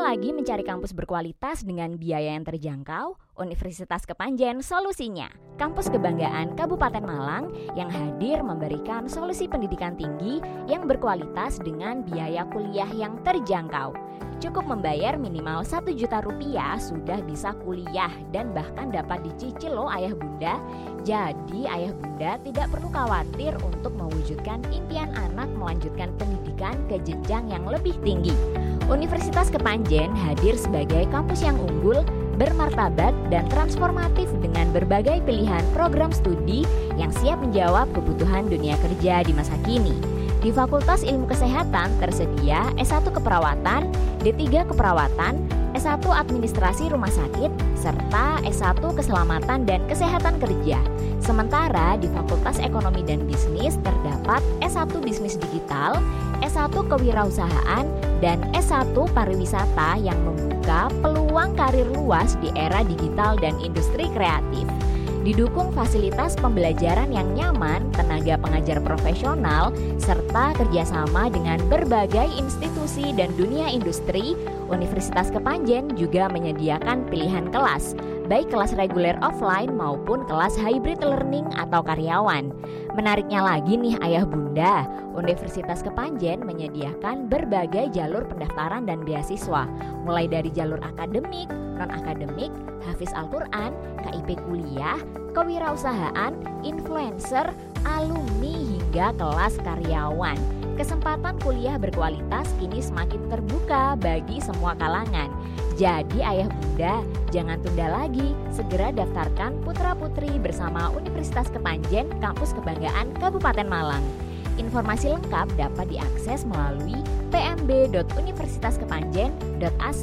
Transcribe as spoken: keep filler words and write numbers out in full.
lagi mencari kampus berkualitas dengan biaya yang terjangkau? Universitas Kepanjen solusinya. Kampus kebanggaan Kabupaten Malang yang hadir memberikan solusi pendidikan tinggi yang berkualitas dengan biaya kuliah yang terjangkau. Cukup membayar minimal satu juta rupiah sudah bisa kuliah dan bahkan dapat dicicil loh ayah bunda. Jadi ayah bunda tidak perlu khawatir untuk mewujudkan impian anak melanjutkan pendidikan ke jenjang yang lebih tinggi. Universitas Kepanjen hadir sebagai kampus yang unggul, bermartabat dan transformatif dengan berbagai pilihan program studi yang siap menjawab kebutuhan dunia kerja di masa kini. Di Fakultas Ilmu Kesehatan tersedia S satu Keperawatan, D tiga Keperawatan, S satu Administrasi Rumah Sakit, serta S satu Keselamatan dan Kesehatan Kerja. Sementara di Fakultas Ekonomi dan Bisnis terdapat S satu Bisnis Digital, S satu Kewirausahaan, dan S satu Pariwisata yang membuka peluang karir luas di era digital dan industri kreatif. Didukung fasilitas pembelajaran yang nyaman, tenaga pengajar profesional, serta kerjasama dengan berbagai institusi dan dunia industri, Universitas Kepanjen juga menyediakan pilihan kelas, baik kelas reguler offline maupun kelas hybrid learning atau karyawan. Menariknya lagi nih ayah bunda, Universitas Kepanjen menyediakan berbagai jalur pendaftaran dan beasiswa, mulai dari jalur akademik, non-akademik, hafiz Al-Quran, K I P kuliah, kewirausahaan, influencer, alumni hingga kelas karyawan. Kesempatan kuliah berkualitas kini semakin terbuka bagi semua kalangan. Jadi ayah bunda, jangan tunda lagi, segera daftarkan putra-putri bersama Universitas Kepanjen, Kampus Kebanggaan Kabupaten Malang. Informasi lengkap dapat diakses melalui p m b dot universitas kepanjen dot a c